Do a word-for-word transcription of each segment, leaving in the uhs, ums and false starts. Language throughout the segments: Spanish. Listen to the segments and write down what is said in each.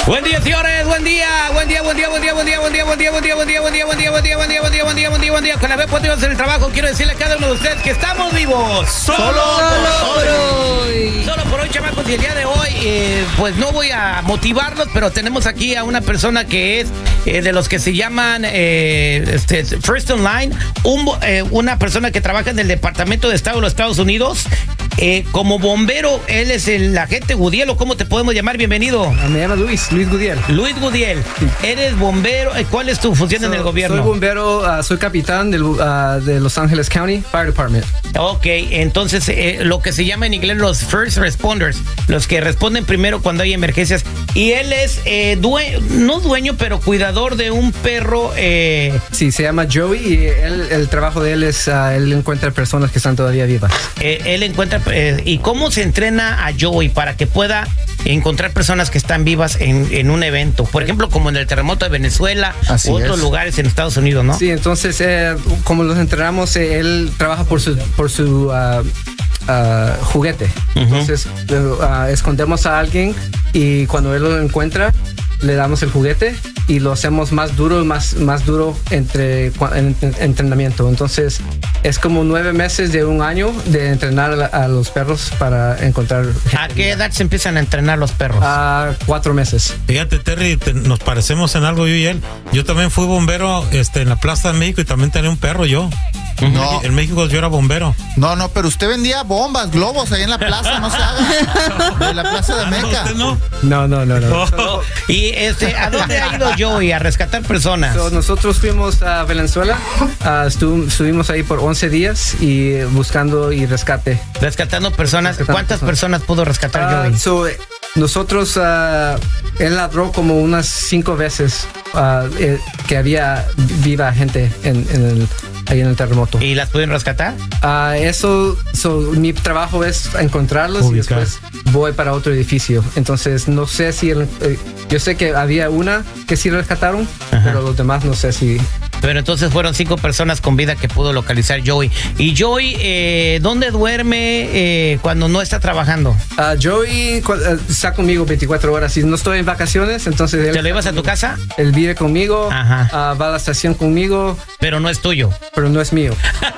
Buen día, señores, buen día, buen día, buen día, buen día, buen día, buen día, buen día, buen día, buen día, buen día, buen día, buen día, buen día, buen día, buen día, buen día, buen día. Con la vez podemos hacer el trabajo, quiero decirle a cada uno de ustedes que estamos vivos. Solo, Solo por hoy. Solo por hoy, chamacos, y el día de hoy, eh, pues no voy a motivarlos, pero tenemos aquí a una persona que es eh, de los que se llaman eh, este, First Online, un, eh, una persona que trabaja en el Departamento de Estado de los Estados Unidos. Eh, como bombero, él es el agente Gudiel, ¿o cómo te podemos llamar? Bienvenido. Me llamo Luis, Luis Gudiel. Luis Gudiel, sí. Eres bombero. ¿Cuál es tu función so, en el gobierno? Soy bombero, uh, soy capitán del, uh, de Los Ángeles County Fire Department. Ok, entonces eh, lo que se llama en inglés los first responders, los que responden primero cuando hay emergencias. Y él es eh, dueño, no dueño, pero cuidador de un perro. Eh... Sí, se llama Joey y él, el trabajo de él es, uh, él encuentra personas que están todavía vivas. Eh, él encuentra, eh, ¿y cómo se entrena a Joey para que pueda encontrar personas que están vivas en, en un evento? Por ejemplo, como en el terremoto de Venezuela u otros es. lugares en Estados Unidos, ¿no? Sí, entonces, eh, como los entrenamos, eh, él trabaja por su, por su uh, uh, juguete. Uh-huh. Entonces, uh, escondemos a alguien y cuando él lo encuentra, le damos el juguete y lo hacemos más duro y más, más duro entre en, en, entrenamiento. Entonces, es como nueve meses de un año de entrenar a, a los perros para encontrar gente. ¿A qué edad se empiezan a entrenar los perros? A cuatro meses. Fíjate, Terry, te, nos parecemos en algo yo y él. Yo también fui bombero este, en la Plaza de México y también tenía un perro yo. No. En México yo era bombero. No, no, pero usted vendía bombas, globos ahí en la plaza, no se haga. En la Plaza de Meca. No, no, no, no. no. Oh. Y este, ¿a dónde ha ido Joey a rescatar personas? So, nosotros fuimos a Venezuela, uh, estuv, estuvimos ahí por once días y buscando y rescate. Rescatando personas. Rescatando ¿Cuántas personas. personas pudo rescatar uh, Joey? So, nosotros, uh, él ladró como unas cinco veces uh, eh, que había viva gente en, en el ahí en el terremoto. ¿Y las pueden rescatar? Uh, eso, so, mi trabajo es encontrarlos Ubicar. y después voy para otro edificio. Entonces, no sé si... El, eh, yo sé que había una que sí rescataron, Ajá. pero los demás no sé si... Pero entonces fueron cinco personas con vida que pudo localizar Joey. ¿Y Joey, eh, dónde duerme eh, cuando no está trabajando? Uh, Joey uh, está conmigo veinticuatro horas. Y no estoy en vacaciones, entonces... Él ¿Te lo llevas a tu casa? Él vive conmigo, uh, va a la estación conmigo. Pero no es tuyo. Pero no es mío.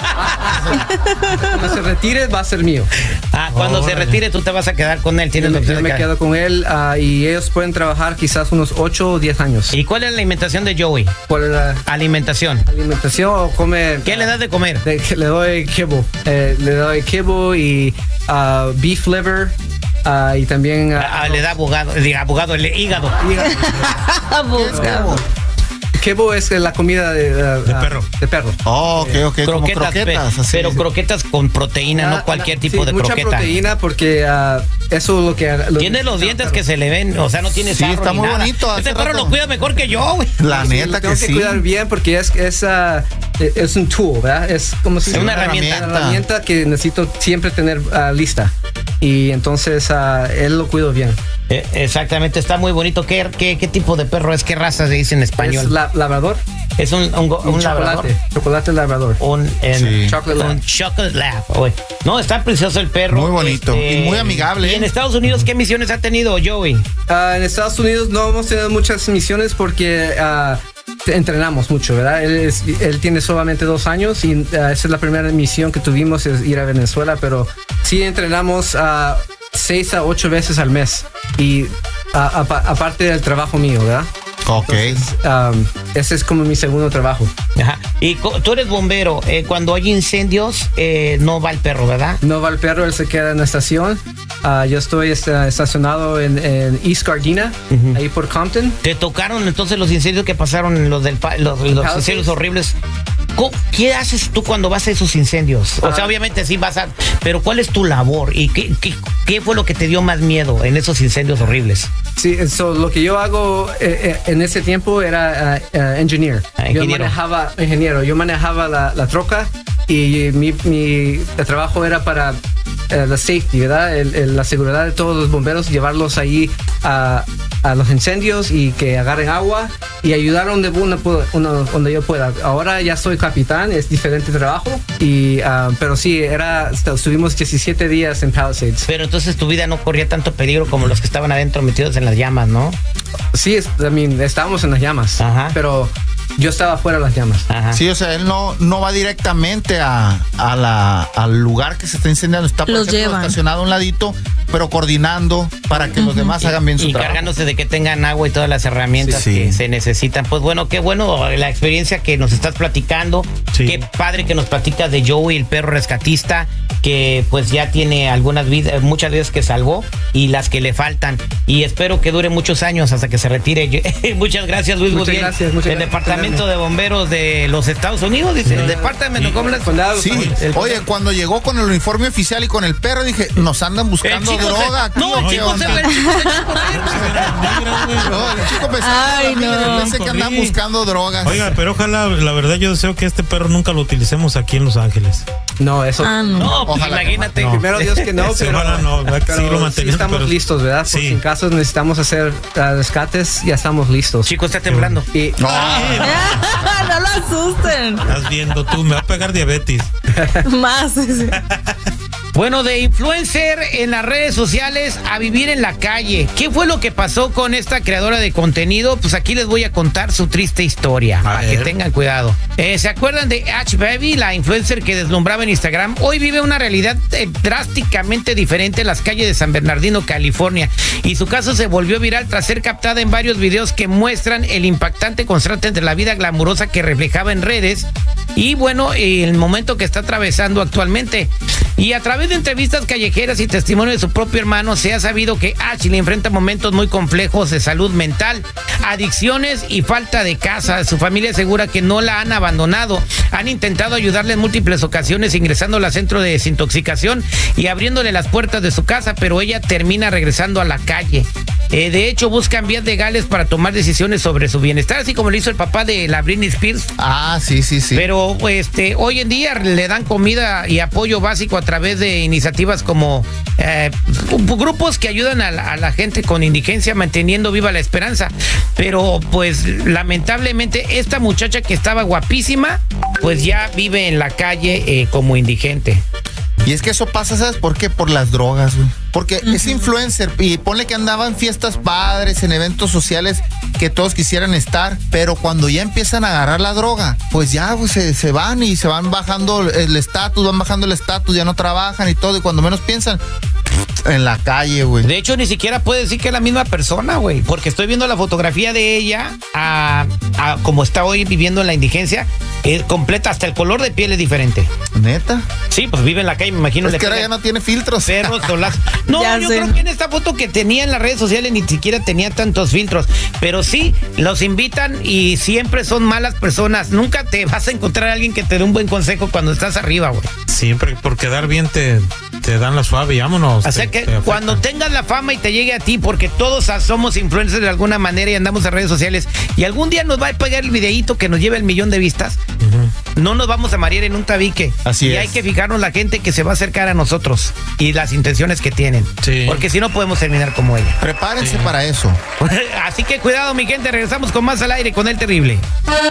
Cuando se retire, va a ser mío. Ah, cuando oh, se retire, tú te vas a quedar con él. Tienes yo yo me, me quedo con él uh, y ellos pueden trabajar quizás unos ocho o diez años. ¿Y cuál es la alimentación de Joey? ¿Cuál es la alimentación? Alimentación o come... ¿Qué uh, le das de comer? De, le doy kibble. Eh, le doy kibble y uh, beef liver. Uh, y también... Uh, ah, le da abogado, diga, abogado, el hígado. Abogado. Kibble es la comida de, uh, de perro. De perro. Oh, ok, ok. Croquetas, como croquetas. Pe- así. Pero croquetas con proteína, ah, no cualquier tipo sí, de mucha croqueta. Mucha proteína porque uh, eso es lo que... Lo tiene los dientes perro. que se le ven, o sea, no tiene sí, sarro está ni muy nada. bonito. Este perro rato. lo cuida mejor que yo, güey. La sí, neta lo que tengo sí. que cuidar bien porque es, es, uh, es un tool, ¿verdad? Es como si... Es una, una herramienta. Una herramienta que necesito siempre tener uh, lista. Y entonces uh, él lo cuido bien. Eh, exactamente, está muy bonito. ¿Qué, qué, ¿Qué tipo de perro es? ¿Qué raza se dice en español? Es la, labrador. Es un, un, un, un chocolate, labrador. Chocolate labrador. Un, en, sí. chocolate un lab. chocolate lab. Oye. No, está precioso el perro. Muy bonito este, y muy amigable. ¿Y en Estados Unidos qué misiones ha tenido Joey? Uh, en Estados Unidos no hemos tenido muchas misiones porque... Uh, entrenamos mucho, ¿verdad? Él, es, él tiene solamente dos años y uh, esa es la primera misión que tuvimos, es ir a Venezuela, pero sí entrenamos uh, seis a ocho veces al mes y uh, aparte del trabajo mío, ¿verdad? Ok. Entonces, um, ese es como mi segundo trabajo. Ajá. Y tú eres bombero. Eh, cuando hay incendios, eh, no va el perro, ¿verdad? No va el perro, él se queda en la estación. Uh, yo estoy esta, estacionado en, en East Gardena, uh-huh. ahí por Compton. ¿Te tocaron entonces los incendios que pasaron, los, del, los, los incendios horribles? ¿Qué haces tú cuando vas a esos incendios? O sea, obviamente sí vas a... Pero ¿cuál es tu labor? ¿Y qué, qué, qué fue lo que te dio más miedo en esos incendios horribles? Sí, so, lo que yo hago eh, eh, en ese tiempo era uh, uh, engineer. Ah, yo manejaba, ingeniero, yo manejaba la, la troca y mi, mi trabajo era para uh, la safety, ¿verdad? El, el, la seguridad de todos los bomberos, llevarlos ahí a... a los incendios y que agarren agua y ayudar donde, uno, uno, donde yo pueda. Ahora ya soy capitán, es diferente trabajo, y, uh, pero sí, era, estuvimos diecisiete días en Palisades. Pero entonces tu vida no corría tanto peligro como los que estaban adentro metidos en las llamas, ¿no? Sí, es, I mean, estábamos en las llamas, Ajá. pero yo estaba fuera de las llamas. Ajá. Sí, o sea, él no, no va directamente a, a la, al lugar que se está incendiando. Está, por los ejemplo, llevan. estacionado a un ladito, pero coordinando para que uh-huh. los demás y, hagan bien su y trabajo. Y cargándose de que tengan agua y todas las herramientas sí, sí. que se necesitan. Pues bueno, qué bueno la experiencia que nos estás platicando. Sí. Qué padre que nos platicas de Joey, el perro rescatista, que pues ya tiene algunas vidas, muchas vidas que salvó y las que le faltan. Y espero que dure muchos años hasta que se retire. Muchas gracias, Luis Muchas Gutiérrez. Gracias, muchas el gracias. Departamento de Bomberos de los Estados Unidos, dice, el Departamento de Condado. Sí, el, oye, cuando llegó con el uniforme oficial y con el perro, dije, nos andan buscando droga. Se, no, el chico se el chico se No, el chico pensaba, Ay, no. pensé que andan buscando drogas. Oiga, pero ojalá, la verdad, yo deseo que este perro nunca lo utilicemos aquí en Los Ángeles. No, eso ah, no. no pues imagínate. No. Primero Dios que no, pero, ojalá no, pero sí, lo sí estamos pero, listos, ¿verdad? Sí. Porque en caso necesitamos hacer uh, rescates, ya estamos listos. Chico, está temblando. Y, no. No lo asusten. Estás viendo tú, me va a pegar diabetes. Más. Bueno, de influencer en las redes sociales a vivir en la calle. ¿Qué fue lo que pasó con esta creadora de contenido? Pues aquí les voy a contar su triste historia, a para ver. que tengan cuidado. Eh, ¿Se acuerdan de Ash Baby, la influencer que deslumbraba en Instagram? Hoy vive una realidad eh, drásticamente diferente en las calles de San Bernardino, California. Y su caso se volvió viral tras ser captada en varios videos que muestran el impactante contraste entre la vida glamurosa que reflejaba en redes y, bueno, el momento que está atravesando actualmente. Y a través de entrevistas callejeras y testimonio de su propio hermano, se ha sabido que Ashley enfrenta momentos muy complejos de salud mental, adicciones y falta de casa. Su familia asegura que no la han abandonado. Han intentado ayudarle en múltiples ocasiones, ingresándola al centro de desintoxicación y abriéndole las puertas de su casa, pero ella termina regresando a la calle. Eh, de hecho, buscan vías legales para tomar decisiones sobre su bienestar, así como lo hizo el papá de la Britney Spears. Ah, sí, sí, sí. Pero este, hoy en día le dan comida y apoyo básico a través de iniciativas como eh, grupos que ayudan a la, a la gente con indigencia, manteniendo viva la esperanza. Pero pues lamentablemente esta muchacha que estaba guapísima, pues ya vive en la calle eh, como indigente. Y es que eso pasa, ¿sabes por qué? Por las drogas, güey. Porque uh-huh. es influencer y ponle que andaba en fiestas padres, en eventos sociales que todos quisieran estar, pero cuando ya empiezan a agarrar la droga, pues ya pues, se, se van y se van bajando el estatus, van bajando el estatus, ya no trabajan y todo, y cuando menos piensan, en la calle, güey. De hecho, ni siquiera puede decir que es la misma persona, güey, porque estoy viendo la fotografía de ella a, a como está hoy viviendo en la indigencia, es completa, hasta el color de piel es diferente. ¿Neta? Sí, pues vive en la calle, me imagino. Es que ahora ya no tiene filtros. Perros, solazos. No, ya yo sé. Creo que en esta foto que tenía en las redes sociales ni siquiera tenía tantos filtros, pero sí, los invitan y siempre son malas personas. Nunca te vas a encontrar a alguien que te dé un buen consejo cuando estás arriba, güey. Siempre por quedar bien te, te dan la suave y vámonos. O sea te, que cuando tengas la fama y te llegue a ti, porque todos somos influencers de alguna manera y andamos en redes sociales, y algún día nos va a pegar el videíto que nos lleve el millón de vistas, uh-huh. no nos vamos a marear en un tabique. Así y es. hay que fijarnos la gente que se va a acercar a nosotros y las intenciones que tienen. Sí. Porque si no podemos terminar como ella. Prepárense sí. para eso. Así que cuidado, mi gente, regresamos con más al aire con El Terrible.